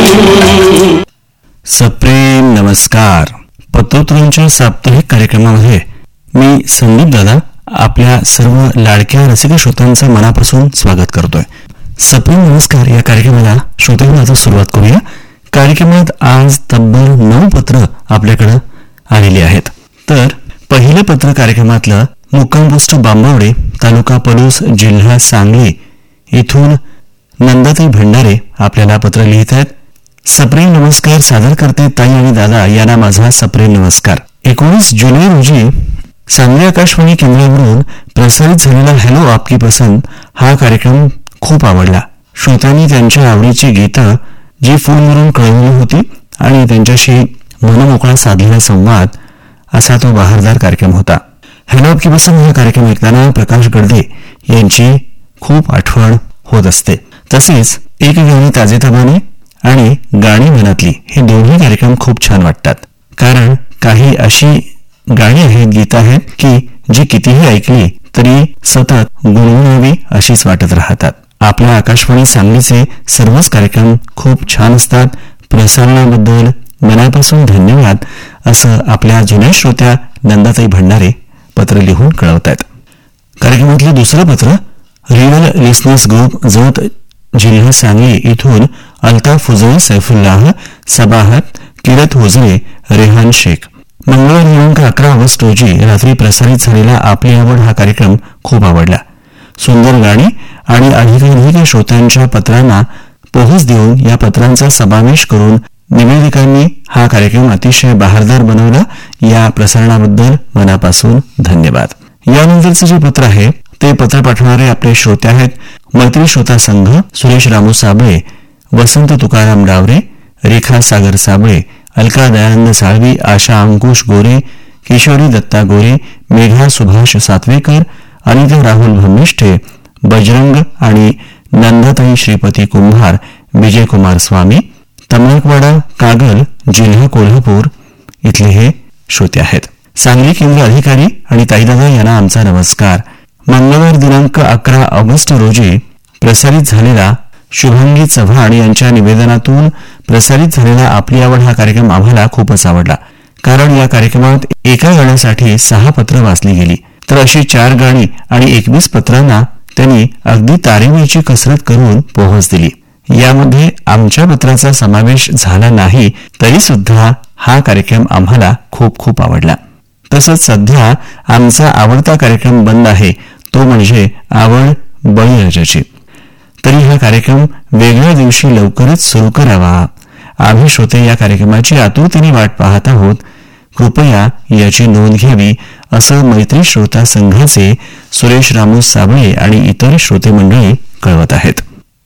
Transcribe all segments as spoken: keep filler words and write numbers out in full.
सप्रेम नमस्कार. पत्रोत्तरांच्या साप्ताहिक कार्यक्रमामध्ये मी संदीप दादा आपल्या सर्व लाडक्या रसिक श्रोत्यांचं मनापासून स्वागत करतोय. सप्रेम नमस्कार या कार्यक्रमाला श्रोत्यांना आता सुरुवात करूया. कार्यक्रमात आज तब्बल नऊ पत्र आपल्याकडे आलेली आहेत. तर पहिलं पत्र कार्यक्रमातलं मुक्काम पोस्ट बांबवडे, तालुका पलूस, जिल्हा सांगली इथून नंदाताई भंडारे आपल्याला पत्र लिहित आहेत. सप्रेम नमस्कार सादर करते ताई आणि दादा यांना माझा सप्रेम नमस्कार. एकोणीस जुलै रोजी सांगली आकाशवाणी केंद्रावरून प्रसारित झालेला हॅलो आपकी पसंत हा कार्यक्रम खूप आवडला. श्रोत्यांनी त्यांच्या आवडीची गीतं जी फोनवरून कळवली होती आणि त्यांच्याशी मनमोकळा साधलेला संवाद असा तो बहारदार कार्यक्रम होता. हॅलो आपकी पसंत हा कार्यक्रम ऐकताना प्रकाश गडदे यांची खूप आठवण होत असते. तसेच एक गाणी ताजेतवाने आणि गाणी मनातली हे दोन्ही कार्यक्रम खूप छान वाटतात. कारण काही अशी गाणी आहेत, गीतं आहेत की जी कितीही ऐकली तरी सतत गुणगुणावी अशीच वाटत राहतात. आपल्या आकाशवाणी सांगलीचे सर्वच कार्यक्रम खूप छान असतात. प्रसारणाबद्दल मनापासून धन्यवाद असं आपल्या जुन्या श्रोत्या नंदाताई भंडारे पत्र लिहून कळवत आहेत. कार्यक्रमातलं दुसरं पत्र रिअल लिसनर्स ग्रुप जोत, जिल्हा सांगली इथून अल्ताफ हुजरे, सैफुल्लाह, सबाहत, किरत हुजरे, रेहान शेख. मंगळवार दिनांक अकरा ऑगस्ट रोजी रात्री प्रसारित झालेला आपली आवड हा कार्यक्रम खूप आवडला. सुंदर गाणी आणि अधिकाधिक श्रोत्यांच्या पत्रांना पोहोच देऊन या पत्रांचा समावेश करून निवेदिकांनी हा कार्यक्रम अतिशय बहारदार बनवला. या प्रसारणाबद्दल मनापासून धन्यवाद. यानंतरचं जे पत्र आहे ते पत्र पाठवणारे आपले श्रोते आहेत मैत्री श्रोता संघ, सुरेश रामू साबळे, वसंत तुकाराम डावरे, रेखा सागर साबळे, अलका दयानंद साळवी, आशा अंकुश गोरे, किशोरी दत्ता गोरे, मेघा सुभाष सातवेकर, अनिता राहुल भमिष्ठे, बजरंग आणि नंदाताई श्रीपती कुंभार, विजय कुमार स्वामी, तमलकवाडा, कागल, जिल्हा कोल्हापूर इथले हे श्रोते आहेत. सांगली केंद्र अधिकारी आणि ताईदादा यांना आमचा नमस्कार. मंगळवार दिनांक अकरा ऑगस्ट रोजी प्रसारित झालेला शुभांगी चव्हाण यांच्या निवेदनातून प्रसारित झालेला आपली आवड हा कार्यक्रम आम्हाला खूपच आवडला. कारण या कार्यक्रमात एका गाण्यासाठी सहा पत्र वाचली गेली. तर अशी चार गाणी आणि एकवीस पत्रांना त्यांनी अगदी तारेवरची कसरत करून पोहोच दिली. यामध्ये आमच्या पत्राचा समावेश झाला नाही तरी सुद्धा हा कार्यक्रम आम्हाला खूप खूप आवडला. तसंच सध्या आमचा आवडता कार्यक्रम बंद आहे तो म्हणजे आवड बळीराजाची. तरी हा कार्यक्रम वेगळ्या दिवशी लवकरच सुरू करावा. आम्ही श्रोते या कार्यक्रमाची आतुरतेने वाट पाहत आहोत. कृपया याची नोंद घ्यावी असं मैत्री श्रोता संघाचे सुरेश रामू साबळे आणि इतर श्रोते मंडळी कळवत आहेत.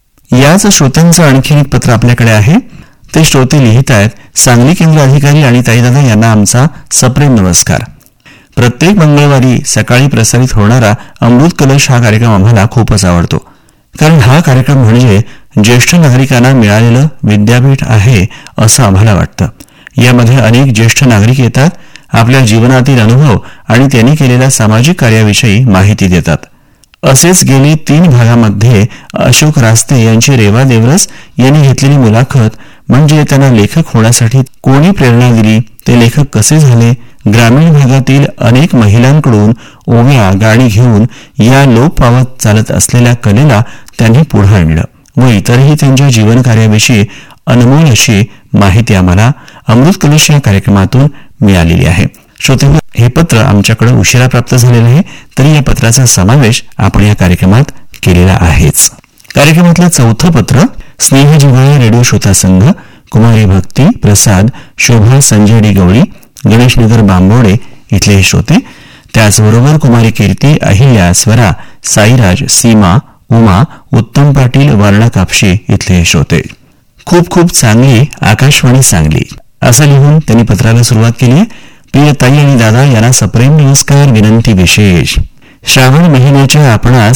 याच श्रोत्यांचं आणखी एक पत्र आपल्याकडे आहे. ते श्रोते लिहित आहेत सांगली केंद्र अधिकारी आणि ताईदादा यांना आमचा सप्रेम नमस्कार. प्रत्येक मंगळवारी सकाळी प्रसारित होणारा अमृत कलश हा कार्यक्रम आम्हाला खूपच आवडतो. कारण हा कार्यक्रम म्हणजे ज्येष्ठ नागरिकांना मिळालेलं विद्यापीठ आहे असं आम्हाला वाटतं. यामध्ये अनेक ज्येष्ठ नागरिक येतात, आपल्या जीवनातील अनुभव आणि त्यांनी केलेल्या सामाजिक कार्याविषयी माहिती देतात. असेच गेली तीन भागामध्ये अशोक रास्ते यांची रेवा देवरस यांनी घेतलेली मुलाखत म्हणजे त्यांना लेखक होण्यासाठी कोणी प्रेरणा दिली, ते लेखक कसे झाले, ग्रामीण भागातील अनेक महिलांकडून ओव्या गाणी घेऊन या लोप पावत चालत असलेल्या कलेला त्यांनी पुढे आणलं व इतरही त्यांच्या जीवन कार्याविषयी अनमोल अशी माहिती आम्हाला अमृत कलश या कार्यक्रमातून मिळालेली आहे. श्रोते, हे पत्र आमच्याकडे उशिरा प्राप्त झालेलं आहे तरी या पत्राचा समावेश आपण या कार्यक्रमात केलेला आहेच. कार्यक्रमातलं चौथं पत्र स्नेह जिव्हाळा रेडिओ श्रोता संघ, कुमारी भक्ती प्रसाद, शोभा संजय डी गवळी, गणेशनगर बांबोडे इथले हे श्रोते. त्याचबरोबर कुमारी कीर्ती, अहिल्या, स्वरा, साईराज, सीमा, उमा, उत्तम पाटील, वारणा कापशी इथले हे श्रोते. खूप खूप चांगली आकाशवाणी सांगली असं लिहून त्यांनी पत्राला सुरुवात केली. प्रिय ताई आणि दादा यांना सप्रेम नमस्कार. विनंती विशेष, श्रावण महिन्याच्या आपणास